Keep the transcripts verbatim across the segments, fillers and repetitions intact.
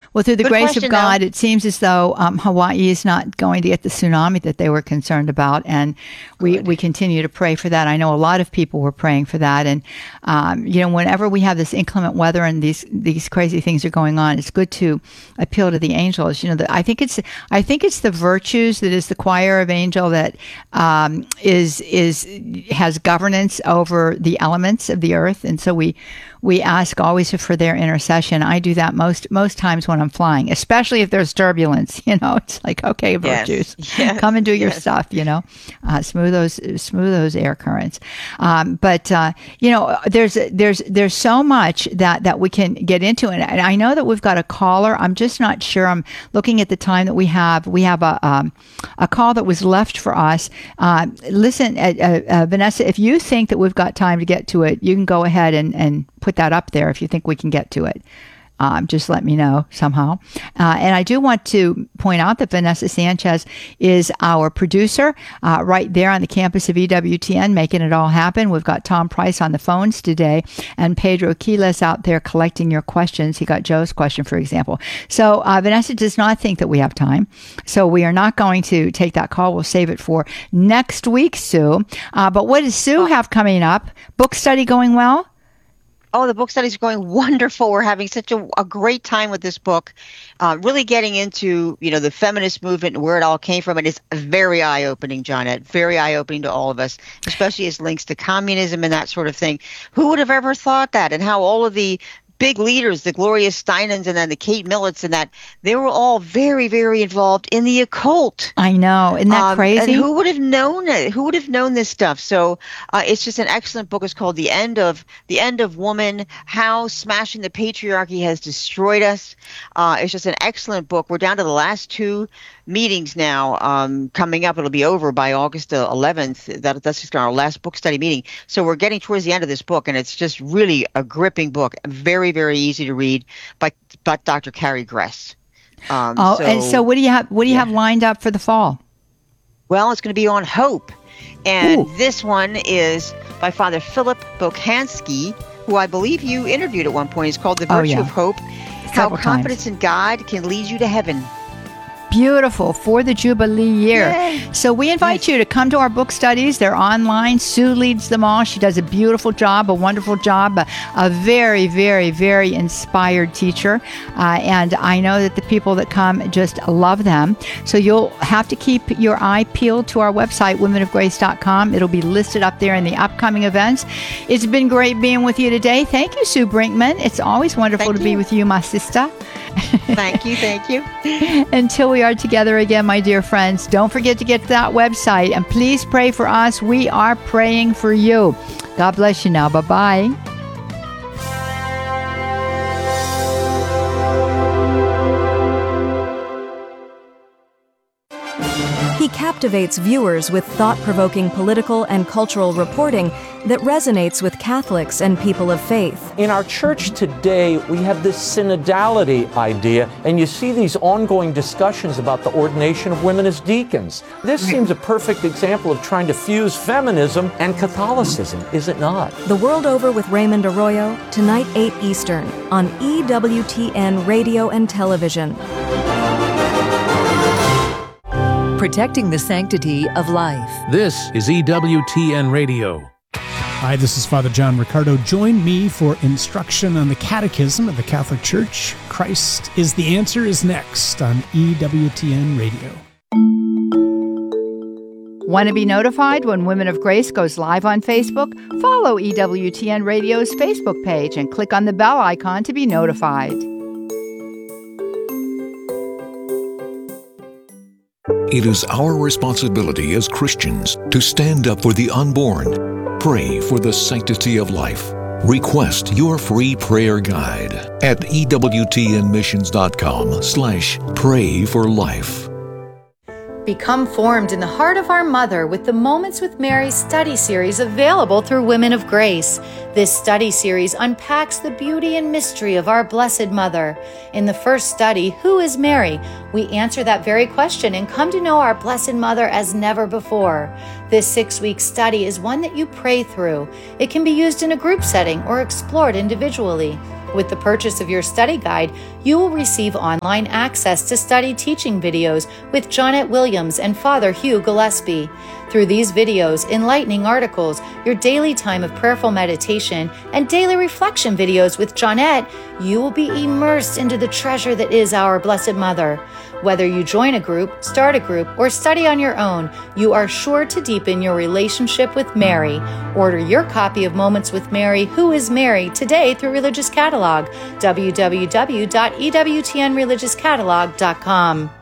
Well, through the Good grace question, of God, though. it seems as though um, Hawaii is not going to get the tsunami that they were concerned about, and we, we continue to pray for that. I know a lot of people were praying for that, and um, you know, whenever we have this inclement weather and these these crazy things are going on, it's good to appeal to the angels. You know, the, I think it's I think it's the virtues that is the choir of angel that um, is is has governance over the elements of the earth, and so we. We ask always for their intercession. I do that most most times when I'm flying, especially if there's turbulence. You know, it's like, okay, virtues, Yes. Yes. come and do your Yes. stuff. You know, uh, smooth those smooth those air currents. Um, but uh, you know, there's there's there's so much that that we can get into, and, and I know that we've got a caller. I'm just not sure. I'm looking at the time that we have. We have a um, a call that was left for us. Uh, listen, uh, uh, Vanessa, if you think that we've got time to get to it, you can go ahead and and put that up there if you think we can get to it. Um, just let me know somehow. Uh, and I do want to point out that Vanessa Sanchez is our producer uh, right there on the campus of E W T N, making it all happen. We've got Tom Price on the phones today and Pedro Quiles out there collecting your questions. He got Joe's question, for example. So uh, Vanessa does not think that we have time. So we are not going to take that call. We'll save it for next week, Sue. Uh, but what does Sue have coming up? Book study going well? Oh, the book study's going wonderful. We're having such a, a great time with this book, uh, really getting into, you know, the feminist movement and where it all came from. And it's very eye-opening, Johnette, very eye-opening to all of us, especially as links to communism and that sort of thing. Who would have ever thought that? And how all of the big leaders, the Gloria Steinens and then the Kate Millets and that, they were all very, very involved in the occult. I know. Isn't that Um, crazy? And who would have known it? Who would have known this stuff? So uh, it's just an excellent book. It's called The End of The End of Woman: How Smashing the Patriarchy Has Destroyed Us. Uh, it's just an excellent book. We're down to the last two meetings now um, coming up. It'll be over by August eleventh. That, that's just our last book study meeting. So we're getting towards the end of this book, and it's just really a gripping book. Very, very easy to read by, by Doctor Carrie Gress. Um, oh, so, and so what do you have? What do you yeah. have lined up for the fall? Well, it's going to be on hope. And Ooh. this one is by Father Philip Bokansky, who I believe you interviewed at one point. It's called The Oh, Virtue yeah. of Hope, How Several Confidence times. in God Can Lead You to Heaven. Beautiful for the Jubilee year. Yay. So we invite Yes. you to come to our book studies. They're online. Sue leads them all. She does a beautiful job, a wonderful job, a, a very, very, very inspired teacher. Uh, and I know that the people that come just love them. So you'll have to keep your eye peeled to our website, women of grace dot com. It'll be listed up there in the upcoming events. It's been great being with you today. Thank you, Sue Brinkman. It's always wonderful Thank to be you. with you, my sister. Thank you, thank you. Until we are together again, my dear friends, don't forget to get to that website and please pray for us. We are praying for you. God bless you now. Bye-bye. He captivates viewers with thought-provoking political and cultural reporting that resonates with Catholics and people of faith. In our church today, we have this synodality idea, and you see these ongoing discussions about the ordination of women as deacons. This seems a perfect example of trying to fuse feminism and Catholicism, is it not? The World Over with Raymond Arroyo, tonight eight Eastern, on E W T N Radio and Television. Protecting the sanctity of life. This is E W T N Radio. Hi, this is Father John Riccardo. Join me for instruction on the Catechism of the Catholic Church. Christ is the Answer is next on E W T N Radio. Want to be notified when Women of Grace goes live on Facebook? Follow E W T N Radio's Facebook page and click on the bell icon to be notified. It is our responsibility as Christians to stand up for the unborn, pray for the sanctity of life. Request your free prayer guide at ewtnmissions.com slash pray for life. Become formed in the heart of our Mother with the Moments with Mary study series available through Women of Grace. This study series unpacks the beauty and mystery of our Blessed Mother. In the first study, Who is Mary? We answer that very question and come to know our Blessed Mother as never before. This six-week study is one that you pray through. It can be used in a group setting or explored individually. With the purchase of your study guide, you will receive online access to study teaching videos with Jonette Williams and Father Hugh Gillespie. Through these videos, enlightening articles, your daily time of prayerful meditation, and daily reflection videos with Jonette, you will be immersed into the treasure that is our Blessed Mother. Whether you join a group, start a group, or study on your own, you are sure to deepen your relationship with Mary. Order your copy of Moments with Mary, Who is Mary, today through Religious Catalog, w w w dot e w t n religious catalog dot com.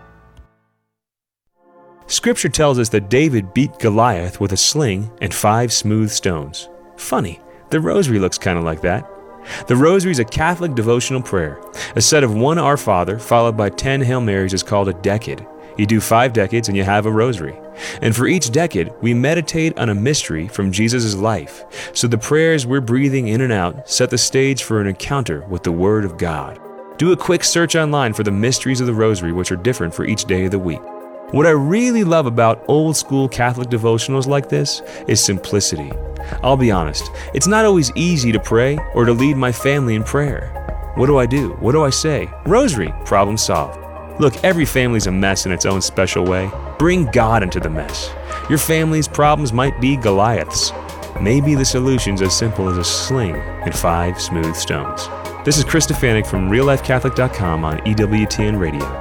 Scripture tells us that David beat Goliath with a sling and five smooth stones. Funny, the rosary looks kind of like that. The rosary is a Catholic devotional prayer. A set of one Our Father followed by ten Hail Marys is called a decade. You do five decades and you have a rosary. And for each decade, we meditate on a mystery from Jesus' life. So the prayers we're breathing in and out set the stage for an encounter with the Word of God. Do a quick search online for the mysteries of the rosary, which are different for each day of the week. What I really love about old school Catholic devotionals like this is simplicity. I'll be honest, it's not always easy to pray or to lead my family in prayer. What do I do? What do I say? Rosary, problem solved. Look, every family's a mess in its own special way. Bring God into the mess. Your family's problems might be Goliaths. Maybe the solution's as simple as a sling and five smooth stones. This is Chris Stefanik from real life catholic dot com on E W T N Radio.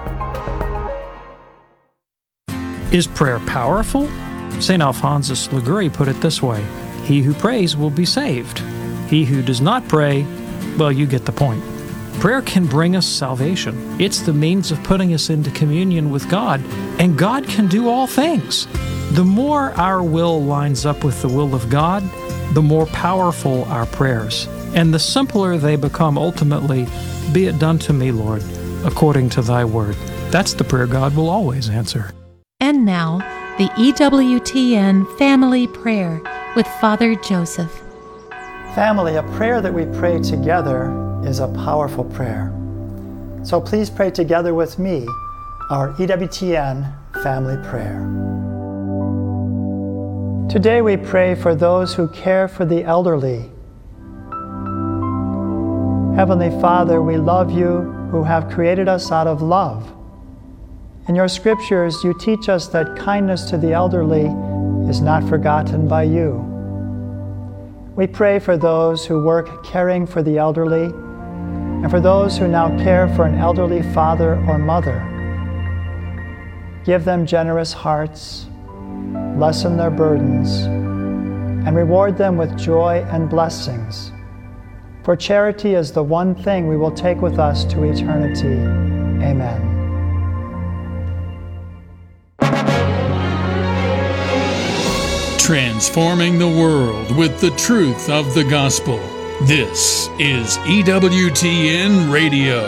Is prayer powerful? Saint Alphonsus Liguori put it this way: he who prays will be saved. He who does not pray, well, you get the point. Prayer can bring us salvation. It's the means of putting us into communion with God, and God can do all things. The more our will lines up with the will of God, the more powerful our prayers, and the simpler they become ultimately. Be it done to me, Lord, according to thy word. That's the prayer God will always answer. And now, the E W T N Family Prayer with Father Joseph. Family, a prayer that we pray together is a powerful prayer. So please pray together with me our E W T N Family Prayer. Today we pray for those who care for the elderly. Heavenly Father, we love you who have created us out of love. In your scriptures, you teach us that kindness to the elderly is not forgotten by you. We pray for those who work caring for the elderly, and for those who now care for an elderly father or mother. Give them generous hearts, lessen their burdens, and reward them with joy and blessings. For charity is the one thing we will take with us to eternity. Amen. Transforming the world with the truth of the gospel. This is E W T N Radio.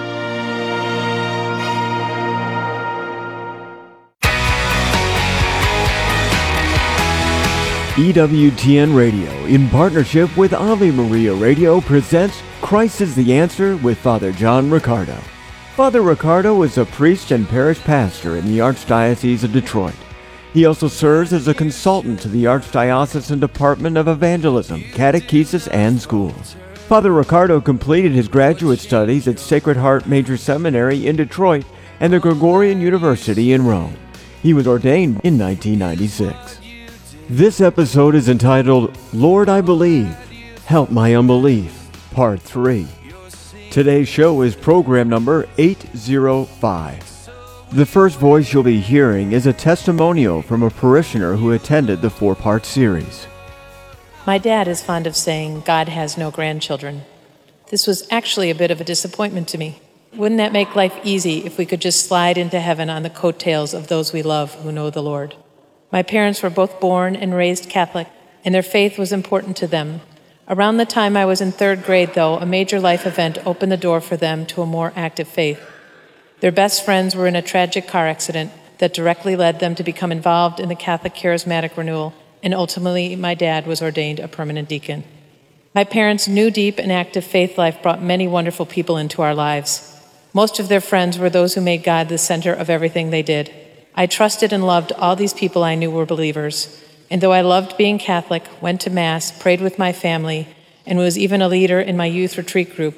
E W T N Radio, in partnership with Ave Maria Radio, presents Christ is the Answer with Father John Riccardo. Father Riccardo is a priest and parish pastor in the Archdiocese of Detroit. He also serves as a consultant to the Archdiocesan Department of Evangelism, Catechesis, and Schools. Father Riccardo completed his graduate studies at Sacred Heart Major Seminary in Detroit and the Gregorian University in Rome. He was ordained in nineteen ninety-six. This episode is entitled, Lord, I Believe, Help My Unbelief, Part three. Today's show is program number eight oh five. The first voice you'll be hearing is a testimonial from a parishioner who attended the four-part series. My dad is fond of saying God has no grandchildren. This was actually a bit of a disappointment to me. Wouldn't that make life easy if we could just slide into heaven on the coattails of those we love who know the Lord? My parents were both born and raised Catholic, and their faith was important to them. Around the time I was in third grade, though, a major life event opened the door for them to a more active faith. Their best friends were in a tragic car accident that directly led them to become involved in the Catholic Charismatic Renewal, and ultimately my dad was ordained a permanent deacon. My parents' new, deep, and active faith life brought many wonderful people into our lives. Most of their friends were those who made God the center of everything they did. I trusted and loved all these people I knew were believers, and though I loved being Catholic, went to Mass, prayed with my family, and was even a leader in my youth retreat group,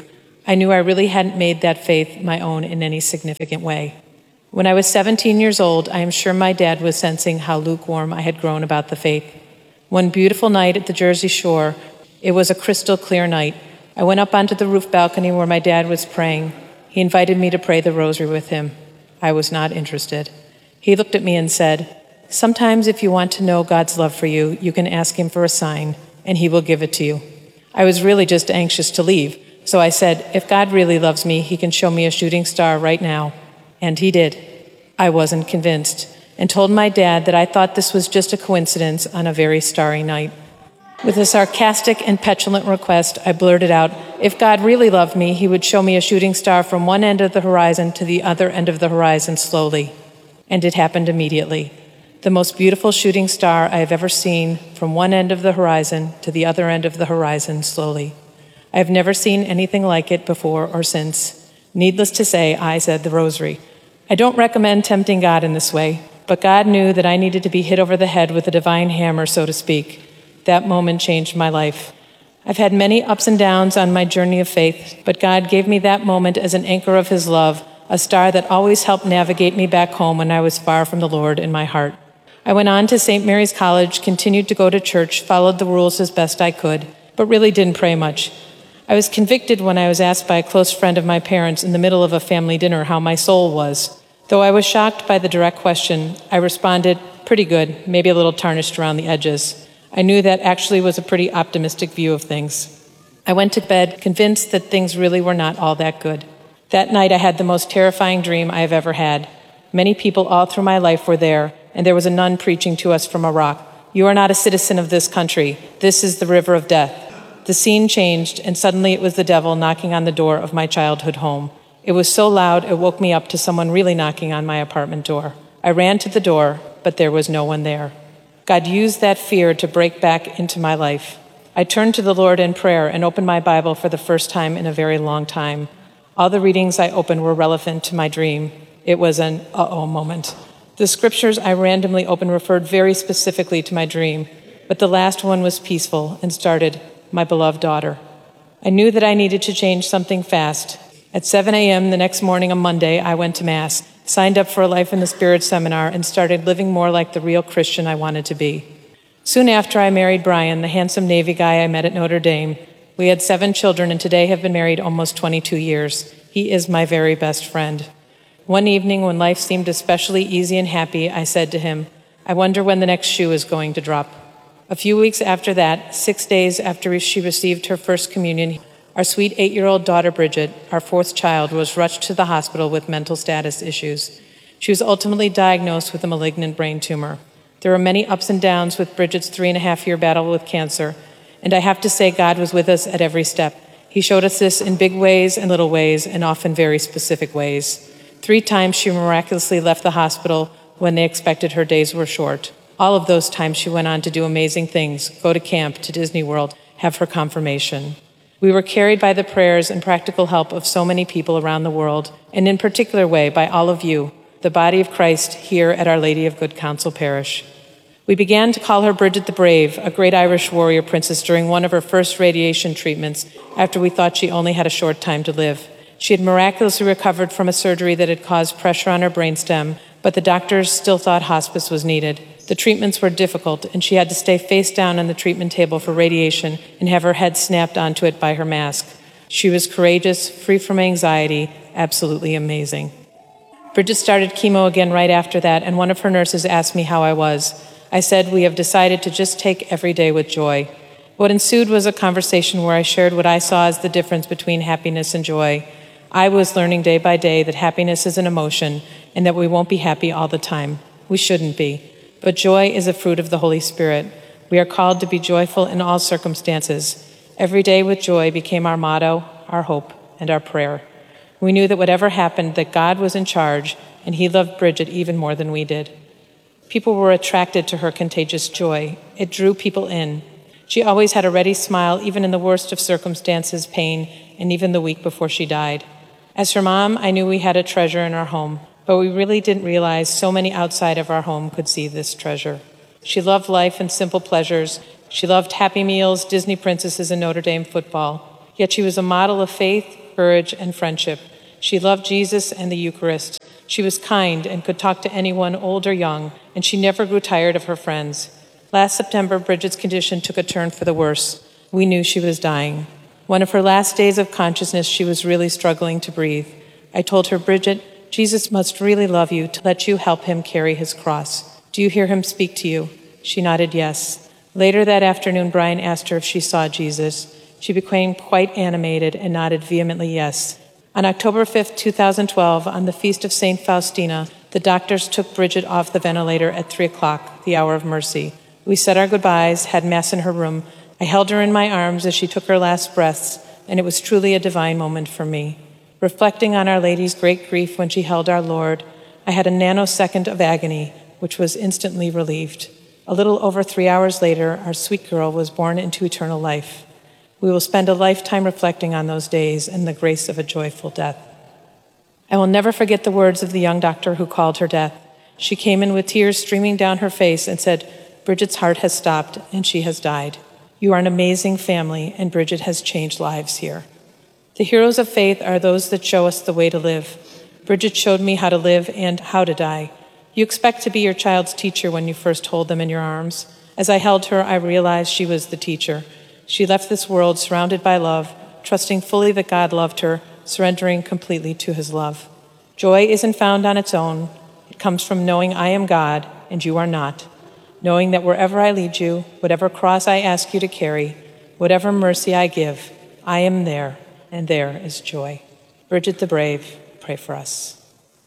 I knew I really hadn't made that faith my own in any significant way. When I was seventeen years old, I am sure my dad was sensing how lukewarm I had grown about the faith. One beautiful night at the Jersey Shore, it was a crystal clear night, I went up onto the roof balcony where my dad was praying. He invited me to pray the rosary with him. I was not interested. He looked at me and said, "Sometimes if you want to know God's love for you, you can ask him for a sign, and he will give it to you." I was really just anxious to leave, so I said, if God really loves me, he can show me a shooting star right now. And he did. I wasn't convinced, and told my dad that I thought this was just a coincidence on a very starry night. With a sarcastic and petulant request, I blurted out, if God really loved me, he would show me a shooting star from one end of the horizon to the other end of the horizon slowly. And it happened immediately. The most beautiful shooting star I have ever seen from one end of the horizon to the other end of the horizon slowly. I have never seen anything like it before or since. Needless to say, I said the rosary. I don't recommend tempting God in this way, but God knew that I needed to be hit over the head with a divine hammer, so to speak. That moment changed my life. I've had many ups and downs on my journey of faith, but God gave me that moment as an anchor of his love, a star that always helped navigate me back home when I was far from the Lord in my heart. I went on to Saint Mary's College, continued to go to church, followed the rules as best I could, but really didn't pray much. I was convicted when I was asked by a close friend of my parents in the middle of a family dinner how my soul was. Though I was shocked by the direct question, I responded, pretty good, maybe a little tarnished around the edges. I knew that actually was a pretty optimistic view of things. I went to bed convinced that things really were not all that good. That night I had the most terrifying dream I have ever had. Many people all through my life were there, and there was a nun preaching to us from a rock. You are not a citizen of this country. This is the river of death. The scene changed, and suddenly it was the devil knocking on the door of my childhood home. It was so loud it woke me up to someone really knocking on my apartment door. I ran to the door, but there was no one there. God used that fear to break back into my life. I turned to the Lord in prayer and opened my Bible for the first time in a very long time. All the readings I opened were relevant to my dream. It was an uh-oh moment. The scriptures I randomly opened referred very specifically to my dream, but the last one was peaceful and started, my beloved daughter. I knew that I needed to change something fast. At seven a.m. the next morning on Monday, I went to Mass, signed up for a Life in the Spirit seminar, and started living more like the real Christian I wanted to be. Soon after, I married Brian, the handsome Navy guy I met at Notre Dame. We had seven children and today have been married almost twenty-two years. He is my very best friend. One evening, when life seemed especially easy and happy, I said to him, I wonder when the next shoe is going to drop. A few weeks after that, six days after she received her first communion, our sweet eight-year-old daughter, Bridget, our fourth child, was rushed to the hospital with mental status issues. She was ultimately diagnosed with a malignant brain tumor. There were many ups and downs with Bridget's three-and-a-half-year battle with cancer, and I have to say God was with us at every step. He showed us this in big ways and little ways, and often very specific ways. Three times she miraculously left the hospital when they expected her days were short. All of those times she went on to do amazing things, go to camp, to Disney World, have her confirmation. We were carried by the prayers and practical help of so many people around the world, and in particular way by all of you, the body of Christ here at Our Lady of Good Counsel Parish. We began to call her Bridget the Brave, a great Irish warrior princess during one of her first radiation treatments after we thought she only had a short time to live. She had miraculously recovered from a surgery that had caused pressure on her brainstem, but the doctors still thought hospice was needed. The treatments were difficult, and she had to stay face down on the treatment table for radiation and have her head snapped onto it by her mask. She was courageous, free from anxiety, absolutely amazing. Bridget started chemo again right after that, and one of her nurses asked me how I was. I said, we have decided to just take every day with joy. What ensued was a conversation where I shared what I saw as the difference between happiness and joy. I was learning day by day that happiness is an emotion and that we won't be happy all the time. We shouldn't be. But joy is a fruit of the Holy Spirit. We are called to be joyful in all circumstances. Every day with joy became our motto, our hope, and our prayer. We knew that whatever happened, that God was in charge, and he loved Bridget even more than we did. People were attracted to her contagious joy. It drew people in. She always had a ready smile, even in the worst of circumstances, pain, and even the week before she died. As her mom, I knew we had a treasure in our home, but we really didn't realize so many outside of our home could see this treasure. She loved life and simple pleasures. She loved Happy Meals, Disney princesses, and Notre Dame football. Yet she was a model of faith, courage, and friendship. She loved Jesus and the Eucharist. She was kind and could talk to anyone, old or young, and she never grew tired of her friends. Last September, Bridget's condition took a turn for the worse. We knew she was dying. One of her last days of consciousness, she was really struggling to breathe. I told her, Bridget, Jesus must really love you to let you help him carry his cross. Do you hear him speak to you? She nodded yes. Later that afternoon, Brian asked her if she saw Jesus. She became quite animated and nodded vehemently yes. On October fifth, two thousand twelve, on the feast of Saint Faustina, the doctors took Bridget off the ventilator at three o'clock, the hour of mercy. We said our goodbyes, had Mass in her room. I held her in my arms as she took her last breaths, and it was truly a divine moment for me. Reflecting on Our Lady's great grief when she held our Lord, I had a nanosecond of agony, which was instantly relieved. A little over three hours later, our sweet girl was born into eternal life. We will spend a lifetime reflecting on those days and the grace of a joyful death. I will never forget the words of the young doctor who called her death. She came in with tears streaming down her face and said, Bridget's heart has stopped and she has died. You are an amazing family, and Bridget has changed lives here. The heroes of faith are those that show us the way to live. Bridget showed me how to live and how to die. You expect to be your child's teacher when you first hold them in your arms. As I held her, I realized she was the teacher. She left this world surrounded by love, trusting fully that God loved her, surrendering completely to his love. Joy isn't found on its own. It comes from knowing I am God and you are not. Knowing that wherever I lead you, whatever cross I ask you to carry, whatever mercy I give, I am there, and there is joy. Bridget the Brave, pray for us.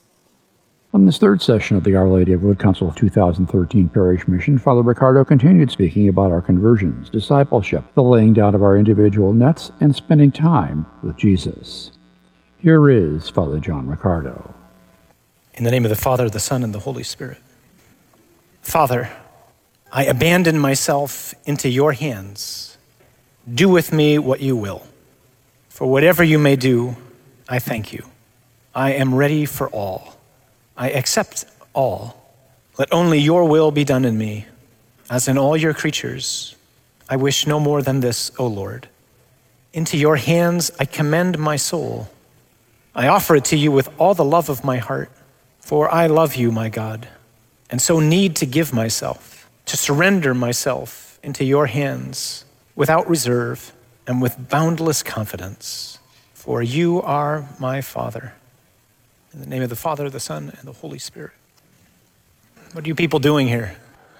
On this third session of the Our Lady of Wood Council two thousand thirteen Parish Mission, Father Ricardo continued speaking about our conversions, discipleship, the laying down of our individual nets, and spending time with Jesus. Here is Father John Ricardo. In the name of the Father, the Son, and the Holy Spirit. Father, I abandon myself into your hands. Do with me what you will. For whatever you may do, I thank you. I am ready for all. I accept all. Let only your will be done in me, as in all your creatures. I wish no more than this, O Lord. Into your hands I commend my soul. I offer it to you with all the love of my heart, for I love you, my God, and so need to give myself, to surrender myself into your hands without reserve and with boundless confidence, for you are my Father. In the name of the Father, the Son, and the Holy Spirit. What are you people doing here?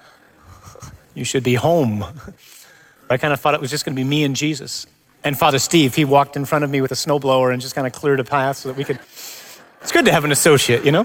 You should be home. I kind of thought it was just going to be me and Jesus. And Father Steve, he walked in front of me with a snowblower and just kind of cleared a path so that we could... It's good to have an associate, you know?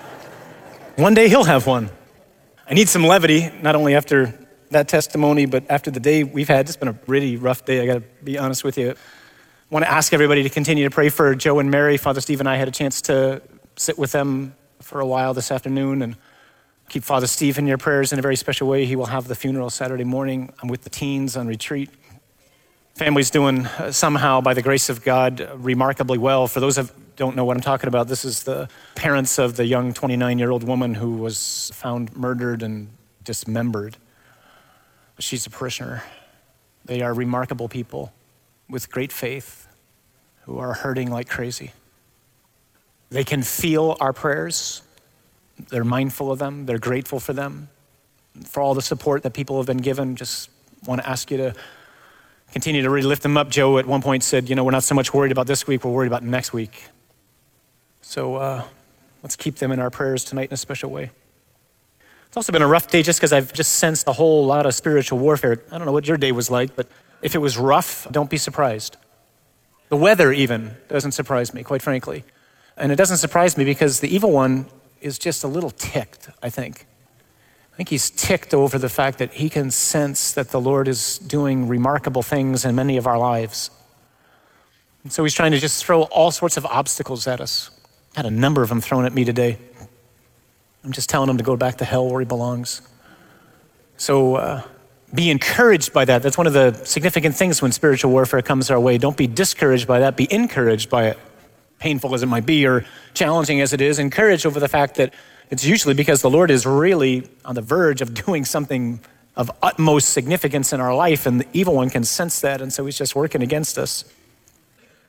One day he'll have one. I need some levity, not only after that testimony, but after the day we've had. It's been a really rough day, I got to be honest with you. I want to ask everybody to continue to pray for Joe and Mary. Father Steve and I had a chance to sit with them for a while this afternoon, and keep Father Steve in your prayers in a very special way. He will have the funeral Saturday morning. I'm with the teens on retreat. Family's doing uh, somehow, by the grace of God, remarkably well. For those who don't know what I'm talking about, this is the parents of the young twenty-nine-year-old woman who was found murdered and dismembered. She's a parishioner. They are remarkable people with great faith who are hurting like crazy. They can feel our prayers. They're mindful of them. They're grateful for them. For all the support that people have been given, just want to ask you to continue to really lift them up. Joe at one point said, you know, we're not so much worried about this week, we're worried about next week. So uh, let's keep them in our prayers tonight in a special way. It's also been a rough day just because I've just sensed a whole lot of spiritual warfare. I don't know what your day was like, but if it was rough, don't be surprised. The weather even doesn't surprise me, quite frankly. And it doesn't surprise me because the evil one is just a little ticked, I think. I think he's ticked over the fact that he can sense that the Lord is doing remarkable things in many of our lives. And so he's trying to just throw all sorts of obstacles at us. I had a number of them thrown at me today. I'm just telling him to go back to hell where he belongs. So uh, be encouraged by that. That's one of the significant things when spiritual warfare comes our way. Don't be discouraged by that. Be encouraged by it. Painful as it might be or challenging as it is, encouraged over the fact that it's usually because the Lord is really on the verge of doing something of utmost significance in our life, and the evil one can sense that, and so he's just working against us.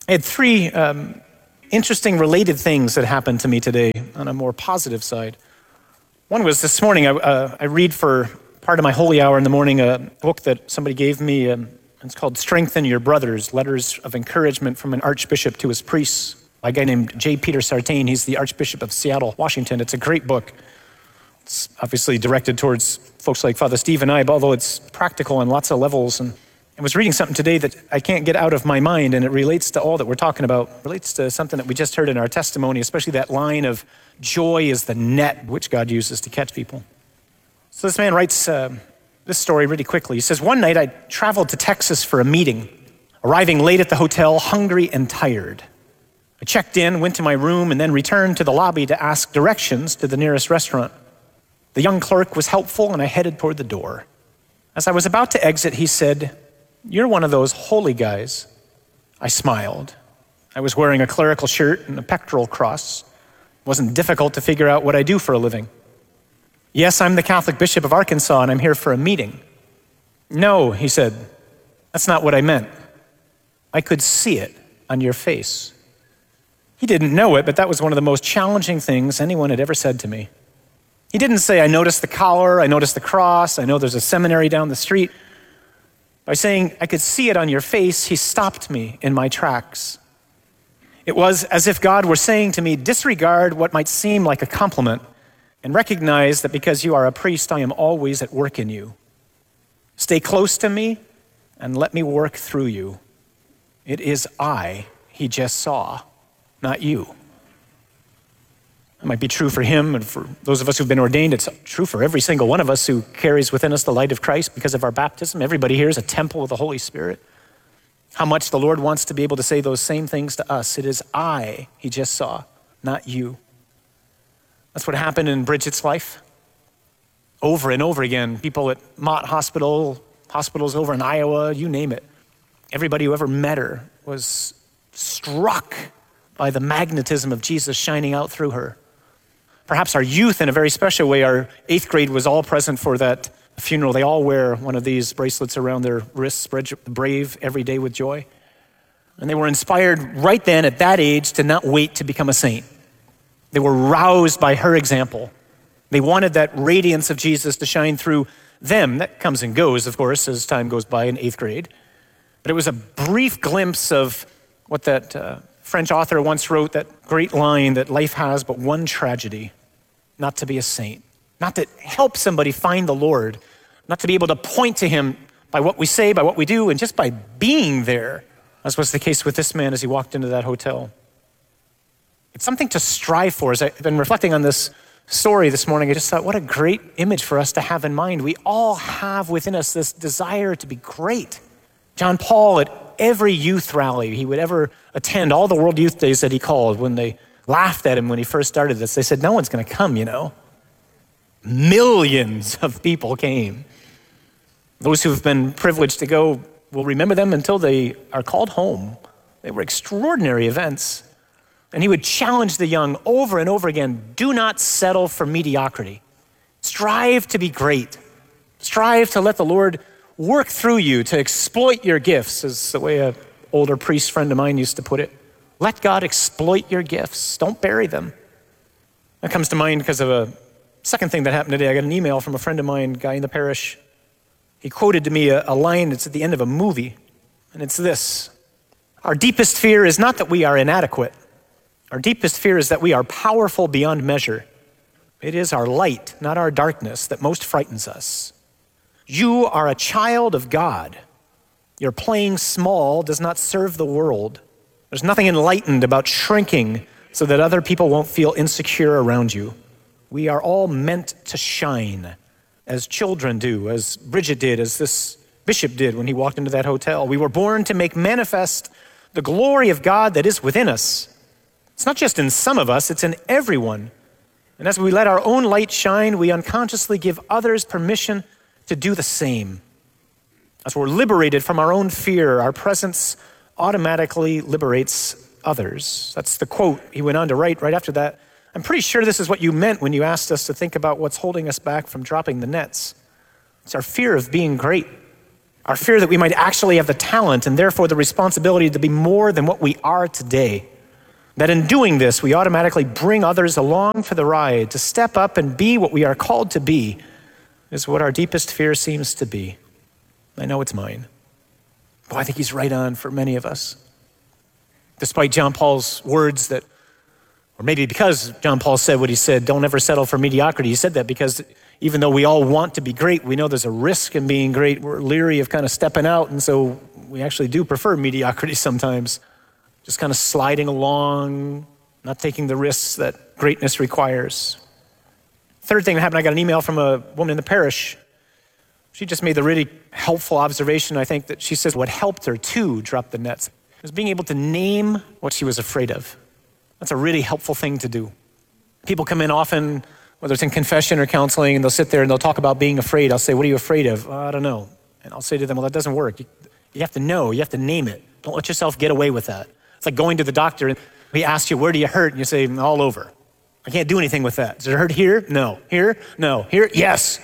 I had three um, interesting related things that happened to me today on a more positive side. One was this morning, I, uh, I read for part of my holy hour in the morning a book that somebody gave me. Um, it's called Strengthen Your Brothers, Letters of Encouragement from an Archbishop to His Priests, by a guy named J. Peter Sartain. He's the Archbishop of Seattle, Washington. It's a great book. It's obviously directed towards folks like Father Steve and I, although it's practical on lots of levels. And I was reading something today that I can't get out of my mind, and it relates to all that we're talking about. It relates to something that we just heard in our testimony, especially that line of joy is the net which God uses to catch people. So this man writes uh, this story really quickly. He says, one night I traveled to Texas for a meeting, arriving late at the hotel, hungry and tired. I checked in, went to my room, and then returned to the lobby to ask directions to the nearest restaurant. The young clerk was helpful, and I headed toward the door. As I was about to exit, he said, "You're one of those holy guys." I smiled. I was wearing a clerical shirt and a pectoral cross. It wasn't difficult to figure out what I do for a living. "Yes, I'm the Catholic Bishop of Arkansas, and I'm here for a meeting." "No," he said, "that's not what I meant. I could see it on your face." He didn't know it, but that was one of the most challenging things anyone had ever said to me. He didn't say, "I noticed the collar, I noticed the cross, I know there's a seminary down the street." By saying, "I could see it on your face," he stopped me in my tracks. It was as if God were saying to me, disregard what might seem like a compliment and recognize that because you are a priest, I am always at work in you. Stay close to me and let me work through you. It is I he just saw, not you. It might be true for him and for those of us who've been ordained. It's true for every single one of us who carries within us the light of Christ because of our baptism. Everybody here is a temple of the Holy Spirit. How much the Lord wants to be able to say those same things to us. It is I he just saw, not you. That's what happened in Bridget's life. Over and over again, people at Mott Hospital, hospitals over in Iowa, you name it. Everybody who ever met her was struck by the magnetism of Jesus shining out through her. Perhaps our youth, in a very special way, our eighth grade was all present for that funeral. They all wear one of these bracelets around their wrists, brave every day with joy. And they were inspired right then at that age to not wait to become a saint. They were roused by her example. They wanted that radiance of Jesus to shine through them. That comes and goes, of course, as time goes by in eighth grade. But it was a brief glimpse of what that uh, French author once wrote, that great line that life has but one tragedy: not to be a saint, not to help somebody find the Lord, not to be able to point to him by what we say, by what we do, and just by being there, as was the case with this man as he walked into that hotel. It's something to strive for. As I've been reflecting on this story this morning, I just thought, what a great image for us to have in mind. We all have within us this desire to be great. John Paul, at every youth rally he would ever attend, all the World Youth Days that he called, when they laughed at him when he first started this, they said, no one's going to come, you know. Millions of people came. Those who've been privileged to go will remember them until they are called home. They were extraordinary events. And he would challenge the young over and over again, do not settle for mediocrity. Strive to be great. Strive to let the Lord work through you, to exploit your gifts, is the way an older priest friend of mine used to put it. Let God exploit your gifts. Don't bury them. That comes to mind because of a second thing that happened today. I got an email from a friend of mine, guy in the parish. He quoted to me a, a line that's at the end of a movie, and it's this: our deepest fear is not that we are inadequate. Our deepest fear is that we are powerful beyond measure. It is our light, not our darkness, that most frightens us. You are a child of God. Your playing small does not serve the world. There's nothing enlightened about shrinking so that other people won't feel insecure around you. We are all meant to shine, as children do, as Bridget did, as this bishop did when he walked into that hotel. We were born to make manifest the glory of God that is within us. It's not just in some of us, it's in everyone. And as we let our own light shine, we unconsciously give others permission to do the same. As we're liberated from our own fear, our presence automatically liberates others. That's the quote he went on to write right after that. I'm pretty sure this is what you meant when you asked us to think about what's holding us back from dropping the nets. It's our fear of being great. Our fear that we might actually have the talent and therefore the responsibility to be more than what we are today. That in doing this, we automatically bring others along for the ride. To step up and be what we are called to be is what our deepest fear seems to be. I know it's mine. Well, I think he's right on for many of us. Despite John Paul's words that, or maybe because John Paul said what he said, don't ever settle for mediocrity. He said that because even though we all want to be great, we know there's a risk in being great. We're leery of kind of stepping out, and so we actually do prefer mediocrity sometimes. Just kind of sliding along, not taking the risks that greatness requires. Third thing that happened, I got an email from a woman in the parish. She just made the really helpful observation, I think, that she says what helped her to drop the nets was being able to name what she was afraid of. That's a really helpful thing to do. People come in often, whether it's in confession or counseling, and they'll sit there and they'll talk about being afraid. I'll say, what are you afraid of? Oh, I don't know. And I'll say to them, well, that doesn't work. You, you have to know, you have to name it. Don't let yourself get away with that. It's like going to the doctor and he asks you, where do you hurt? And you say, all over. I can't do anything with that. Does it hurt here? No. Here? No. Here? Yes.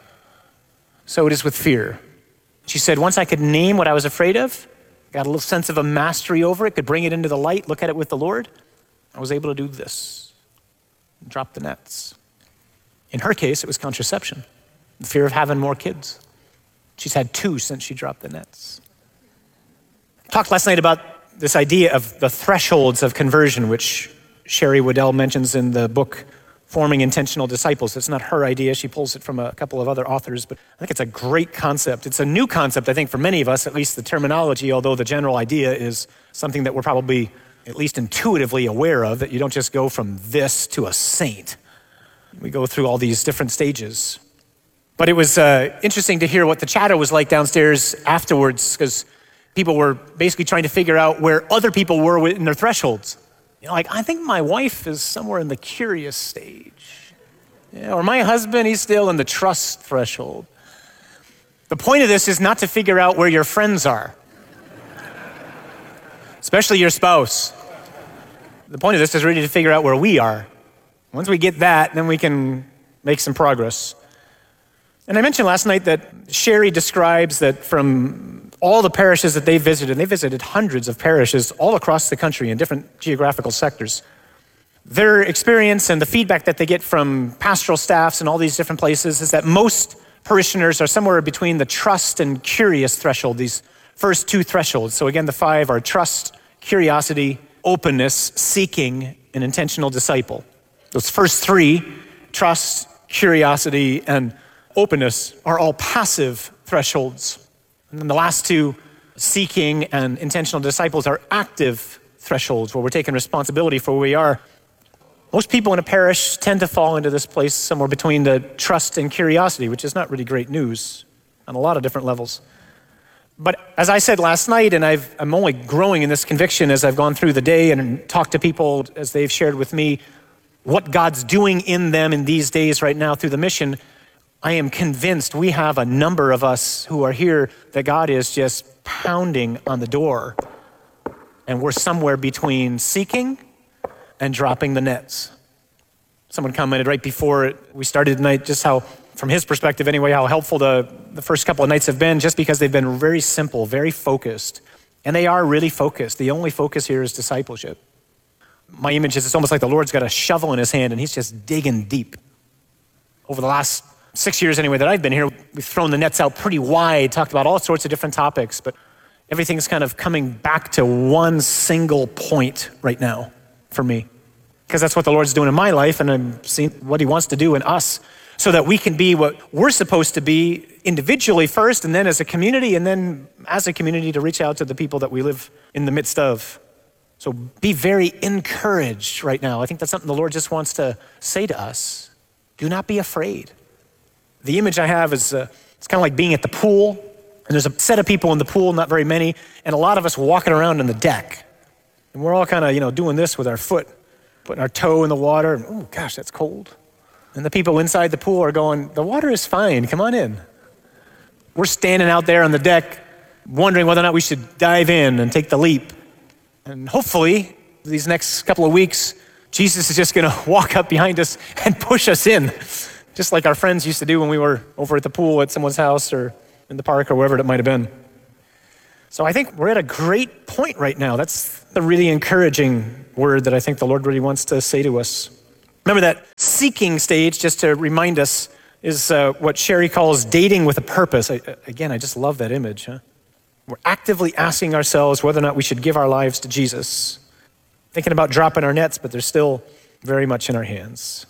So it is with fear. She said, once I could name what I was afraid of, got a little sense of a mastery over it, could bring it into the light, look at it with the Lord, I was able to do this, drop the nets. In her case, it was contraception, the fear of having more kids. She's had two since she dropped the nets. Talked last night about this idea of the thresholds of conversion, which Sherry Waddell mentions in the book, Forming Intentional Disciples. It's not her idea. She pulls it from a couple of other authors, but I think it's a great concept. It's a new concept, I think, for many of us, at least the terminology, although the general idea is something that we're probably at least intuitively aware of, that you don't just go from this to a saint. We go through all these different stages. But it was uh, interesting to hear what the chatter was like downstairs afterwards, because people were basically trying to figure out where other people were in their thresholds. You know, like, I think my wife is somewhere in the curious stage. Yeah, or my husband, he's still in the trust threshold. The point of this is not to figure out where your friends are, especially your spouse. The point of this is really to figure out where we are. Once we get that, then we can make some progress. And I mentioned last night that Sherry describes that from all the parishes that they visited, and they visited hundreds of parishes all across the country in different geographical sectors, their experience and the feedback that they get from pastoral staffs in all these different places is that most parishioners are somewhere between the trust and curious threshold, these first two thresholds. So again, the five are trust, curiosity, openness, seeking, and intentional disciple. Those first three, trust, curiosity, and openness, are all passive thresholds. And then the last two, seeking and intentional disciples, are active thresholds where we're taking responsibility for where we are. Most people in a parish tend to fall into this place somewhere between the trust and curiosity, which is not really great news on a lot of different levels. But as I said last night, and I've, I'm only growing in this conviction as I've gone through the day and talked to people as they've shared with me what God's doing in them in these days right now through the mission, I am convinced we have a number of us who are here that God is just pounding on the door, and we're somewhere between seeking and dropping the nets. Someone commented right before we started tonight just how, from his perspective anyway, how helpful the, the first couple of nights have been, just because they've been very simple, very focused. And they are really focused. The only focus here is discipleship. My image is it's almost like the Lord's got a shovel in his hand and he's just digging deep. Over the last six years anyway that I've been here, we've thrown the nets out pretty wide, talked about all sorts of different topics, but everything's kind of coming back to one single point right now for me. Because that's what the Lord's doing in my life, and I'm seeing what he wants to do in us so that we can be what we're supposed to be individually first, and then as a community, and then as a community to reach out to the people that we live in the midst of. So be very encouraged right now. I think that's something the Lord just wants to say to us. Do not be afraid. The image I have is uh, it's kind of like being at the pool, and there's a set of people in the pool, not very many, and a lot of us walking around on the deck. And we're all kind of, you know, doing this with our foot, putting our toe in the water, and oh gosh, that's cold. And the people inside the pool are going, the water is fine, come on in. We're standing out there on the deck, wondering whether or not we should dive in and take the leap. And hopefully, these next couple of weeks, Jesus is just gonna walk up behind us and push us in, just like our friends used to do when we were over at the pool at someone's house or in the park or wherever it might have been. So I think we're at a great point right now. That's the really encouraging word that I think the Lord really wants to say to us. Remember that seeking stage, just to remind us, is uh, what Sherry calls dating with a purpose. I, again, I just love that image. Huh? We're actively asking ourselves whether or not we should give our lives to Jesus. Thinking about dropping our nets, but they're still very much in our hands.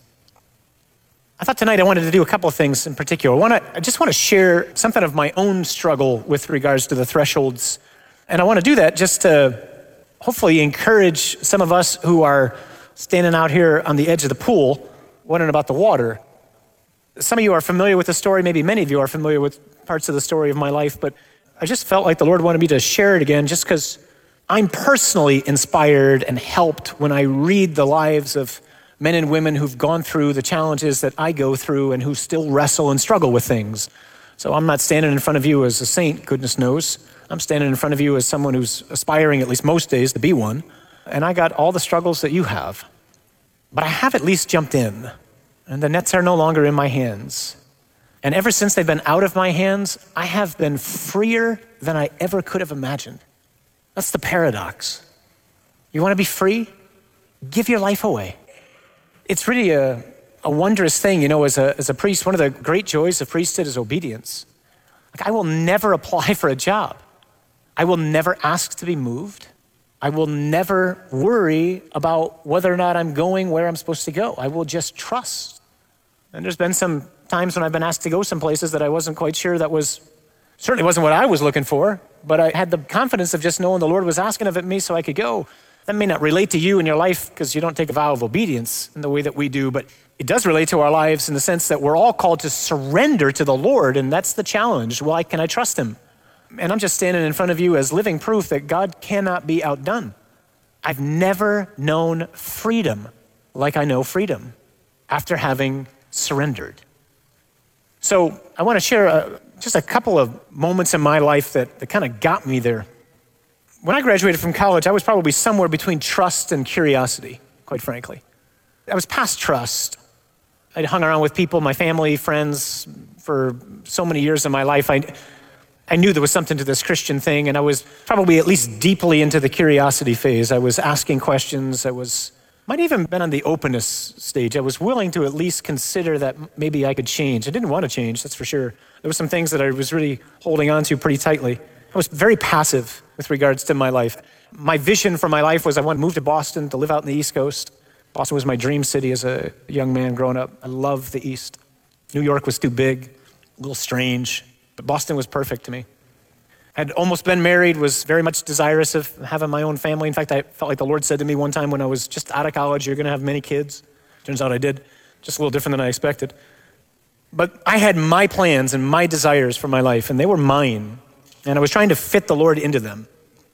I thought tonight I wanted to do a couple of things in particular. I, want to, I just want to share something of my own struggle with regards to the thresholds. And I want to do that just to hopefully encourage some of us who are standing out here on the edge of the pool, wondering about the water. Some of you are familiar with the story, maybe many of you are familiar with parts of the story of my life, but I just felt like the Lord wanted me to share it again just because I'm personally inspired and helped when I read the lives of men and women who've gone through the challenges that I go through and who still wrestle and struggle with things. So I'm not standing in front of you as a saint, goodness knows. I'm standing in front of you as someone who's aspiring, at least most days, to be one. And I got all the struggles that you have. But I have at least jumped in, and the nets are no longer in my hands. And ever since they've been out of my hands, I have been freer than I ever could have imagined. That's the paradox. You want to be free? Give your life away. It's really a, a wondrous thing, you know, as a, as a priest, one of the great joys of priesthood is obedience. Like, I will never apply for a job. I will never ask to be moved. I will never worry about whether or not I'm going where I'm supposed to go. I will just trust. And there's been some times when I've been asked to go some places that I wasn't quite sure that was, certainly wasn't what I was looking for, but I had the confidence of just knowing the Lord was asking of it me so I could go. That may not relate to you in your life because you don't take a vow of obedience in the way that we do, but it does relate to our lives in the sense that we're all called to surrender to the Lord, and that's the challenge. Why can I trust him? And I'm just standing in front of you as living proof that God cannot be outdone. I've never known freedom like I know freedom after having surrendered. So I want to share a, just a couple of moments in my life that, that kind of got me there. When I graduated from college, I was probably somewhere between trust and curiosity, quite frankly. I was past trust. I'd hung around with people, my family, friends, for so many years in my life. I, I knew there was something to this Christian thing, and I was probably at least deeply into the curiosity phase. I was asking questions. I was, might even been on the openness stage. I was willing to at least consider that maybe I could change. I didn't want to change, that's for sure. There were some things that I was really holding on to pretty tightly. I was very passive with regards to my life. My vision for my life was I wanted to move to Boston, to live out in the East Coast. Boston was my dream city as a young man growing up. I loved the East. New York was too big, a little strange, but Boston was perfect to me. I had almost been married, was very much desirous of having my own family. In fact, I felt like the Lord said to me one time when I was just out of college, you're going to have many kids. Turns out I did, just a little different than I expected. But I had my plans and my desires for my life, and they were mine. And I was trying to fit the Lord into them.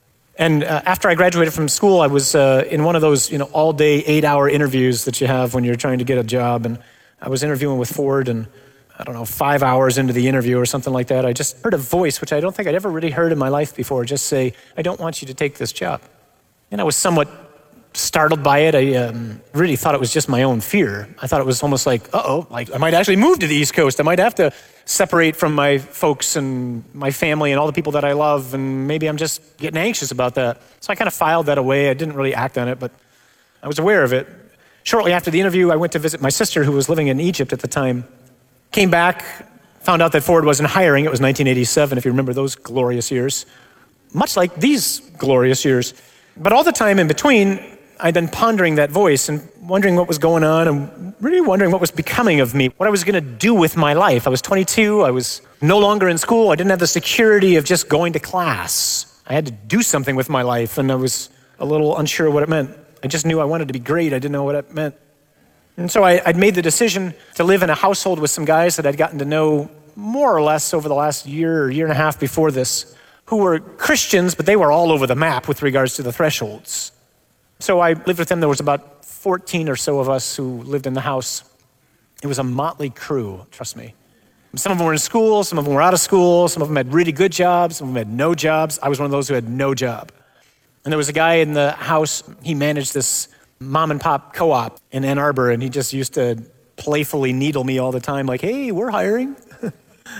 And uh, after I graduated from school, I was uh, in one of those, you know, all-day, eight-hour interviews that you have when you're trying to get a job. And I was interviewing with Ford, and I don't know, five hours into the interview or something like that, I just heard a voice, which I don't think I'd ever really heard in my life before, just say, I don't want you to take this job. And I was somewhat startled by it. I um, really thought it was just my own fear. I thought it was almost like, uh-oh, like I might actually move to the East Coast. I might have to separate from my folks and my family and all the people that I love, and maybe I'm just getting anxious about that. So I kind of filed that away. I didn't really act on it, but I was aware of it. Shortly after the interview, I went to visit my sister who was living in Egypt at the time. Came back, found out that Ford wasn't hiring. It was nineteen eighty-seven, if you remember those glorious years. Much like these glorious years. But all the time in between, I'd been pondering that voice and wondering what was going on and really wondering what was becoming of me, what I was going to do with my life. I was twenty-two. I was no longer in school. I didn't have the security of just going to class. I had to do something with my life, and I was a little unsure what it meant. I just knew I wanted to be great. I didn't know what it meant. And so I, I'd made the decision to live in a household with some guys that I'd gotten to know more or less over the last year or year and a half before this, who were Christians, but they were all over the map with regards to the thresholds. So I lived with them. There was about fourteen or so of us who lived in the house. It was a motley crew, trust me. Some of them were in school, some of them were out of school, some of them had really good jobs, some of them had no jobs. I was one of those who had no job. And there was a guy in the house, he managed this mom and pop co-op in Ann Arbor, and he just used to playfully needle me all the time, like, hey, we're hiring.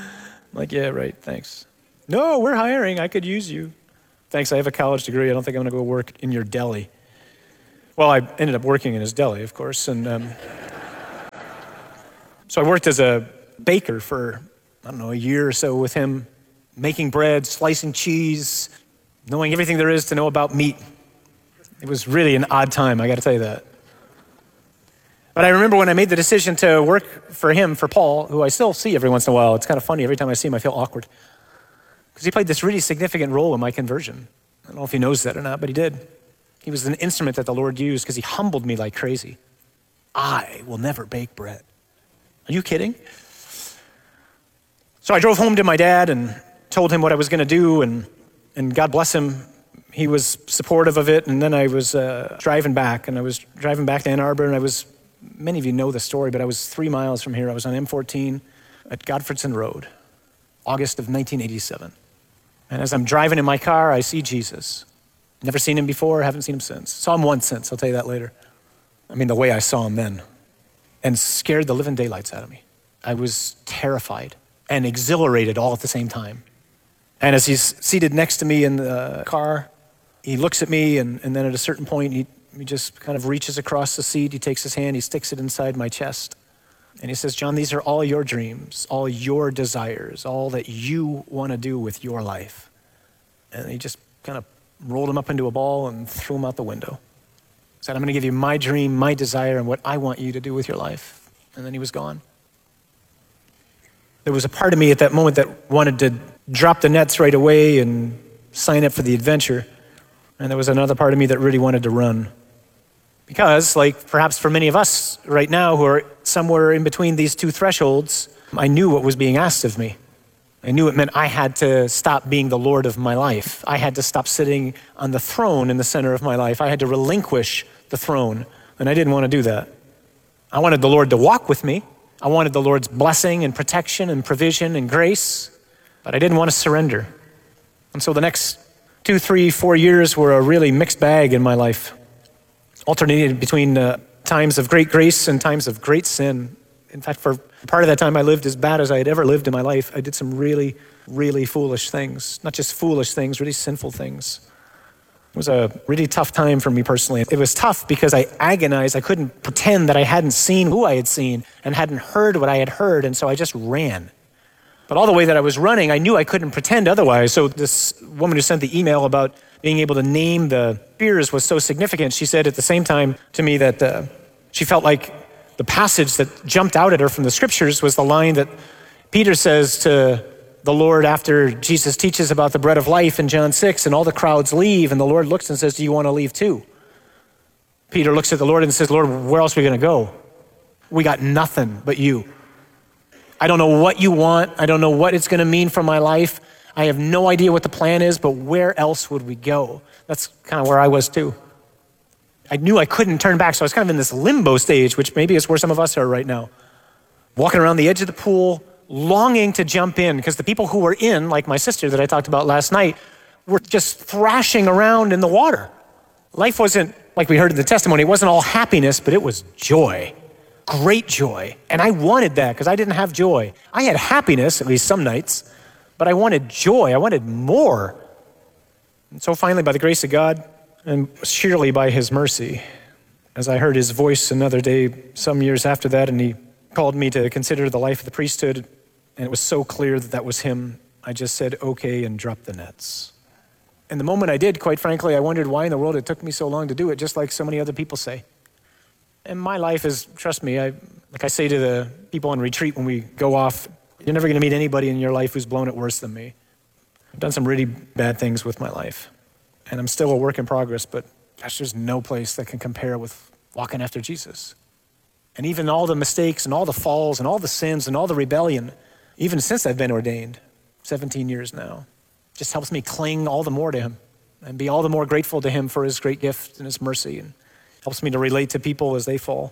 I'm like, yeah, right, thanks. No, we're hiring. I could use you. Thanks, I have a college degree. I don't think I'm going to go work in your deli. Well, I ended up working in his deli, of course. And um, so I worked as a baker for, I don't know, a year or so with him, making bread, slicing cheese, knowing everything there is to know about meat. It was really an odd time, I got to tell you that. But I remember when I made the decision to work for him, for Paul, who I still see every once in a while. It's kind of funny. Every time I see him, I feel awkward. Because he played this really significant role in my conversion. I don't know if he knows that or not, but he did. He was an instrument that the Lord used because he humbled me like crazy. I will never bake bread. Are you kidding? So I drove home to my dad and told him what I was going to do, and, and God bless him. He was supportive of it, and then I was uh, driving back, and I was driving back to Ann Arbor, and I was, many of you know the story, but I was three miles from here. I was on M fourteen at Godfredson Road, August of nineteen eighty-seven. And as I'm driving in my car, I see Jesus. Never seen him before, haven't seen him since. Saw him once since, I'll tell you that later. I mean, the way I saw him then. And scared the living daylights out of me. I was terrified and exhilarated all at the same time. And as he's seated next to me in the car, he looks at me, and, and then at a certain point, he, he just kind of reaches across the seat. He takes his hand, he sticks it inside my chest. And he says, John, these are all your dreams, all your desires, all that you want to do with your life. And he just kind of rolled them up into a ball and threw them out the window. Said, I'm going to give you my dream, my desire, and what I want you to do with your life. And then he was gone. There was a part of me at that moment that wanted to drop the nets right away and sign up for the adventure. And there was another part of me that really wanted to run. Because, like perhaps for many of us right now who are somewhere in between these two thresholds, I knew what was being asked of me. I knew it meant I had to stop being the Lord of my life. I had to stop sitting on the throne in the center of my life. I had to relinquish the throne, and I didn't want to do that. I wanted the Lord to walk with me. I wanted the Lord's blessing and protection and provision and grace, but I didn't want to surrender. And so the next two, three, four years were a really mixed bag in my life. Alternated between uh, times of great grace and times of great sin. In fact, for part of that time I lived as bad as I had ever lived in my life. I did some really, really foolish things. Not just foolish things, really sinful things. It was a really tough time for me personally. It was tough because I agonized. I couldn't pretend that I hadn't seen who I had seen and hadn't heard what I had heard, and so I just ran. But all the way that I was running, I knew I couldn't pretend otherwise. So this woman who sent the email about being able to name the fears was so significant. She said at the same time to me that uh, she felt like the passage that jumped out at her from the scriptures was the line that Peter says to the Lord after Jesus teaches about the bread of life in John six, and all the crowds leave, and the Lord looks and says, do you want to leave too? Peter looks at the Lord and says, Lord, where else are we going to go? We got nothing but you. I don't know what you want. I don't know what it's going to mean for my life. I have no idea what the plan is, but where else would we go? That's kind of where I was too. I knew I couldn't turn back, so I was kind of in this limbo stage, which maybe is where some of us are right now. Walking around the edge of the pool, longing to jump in, because the people who were in, like my sister that I talked about last night, were just thrashing around in the water. Life wasn't, like we heard in the testimony, it wasn't all happiness, but it was joy. Great joy. And I wanted that because I didn't have joy. I had happiness, at least some nights, but I wanted joy. I wanted more. And so finally, by the grace of God, and surely by his mercy, as I heard his voice another day, some years after that, and he called me to consider the life of the priesthood, and it was so clear that that was him, I just said, okay, and dropped the nets. And the moment I did, quite frankly, I wondered why in the world it took me so long to do it, just like so many other people say. And my life is, trust me, I, like I say to the people on retreat when we go off, you're never going to meet anybody in your life who's blown it worse than me. I've done some really bad things with my life, and I'm still a work in progress, but gosh, there's no place that can compare with walking after Jesus. And even all the mistakes and all the falls and all the sins and all the rebellion, even since I've been ordained, seventeen years now, just helps me cling all the more to him and be all the more grateful to him for his great gift and his mercy, and helps me to relate to people as they fall.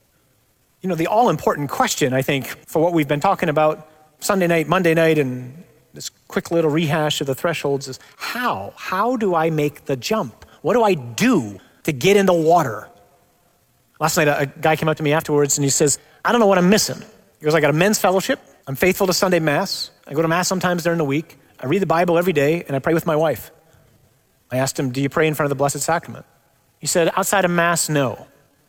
You know, the all-important question, I think, for what we've been talking about Sunday night, Monday night, and this quick little rehash of the thresholds is how? How do I make the jump? What do I do to get in the water? Last night, a guy came up to me afterwards and he says, I don't know what I'm missing. He goes, I got a men's fellowship, I'm faithful to Sunday Mass. I go to Mass sometimes during the week. I read the Bible every day, and I pray with my wife. I asked him, do you pray in front of the Blessed Sacrament? He said, outside of Mass, no.